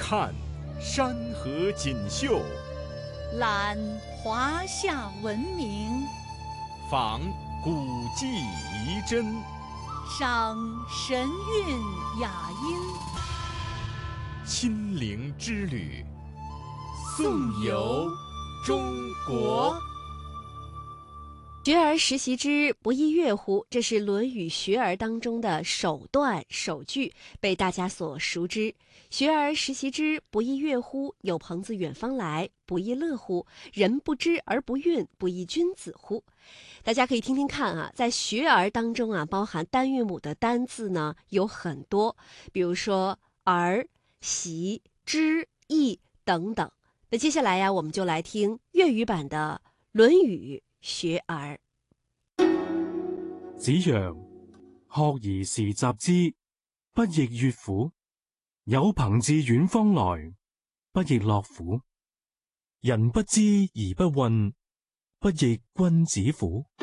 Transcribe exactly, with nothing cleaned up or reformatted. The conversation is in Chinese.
看山河锦绣， 览华夏文明， 访古迹遗珍， 赏神韵雅音。 亲临之旅，颂游中国。 学而时习之，不亦说乎？这是《论语·学而》当中的首段首句，被大家所熟知。学而时习之，不亦说乎？有朋自远方来，不亦乐乎？人不知而不愠，不亦君子乎？大家可以听听看啊，在学而当中啊，包含单韵母的单字呢有很多，比如说而、习、知、义等等。那接下来呀，我们就来听粤語版的《論語·學而》。 子曰：學而時習之，不亦說乎？有朋自遠方來，不亦樂乎？人不知而不愠，不亦君子乎？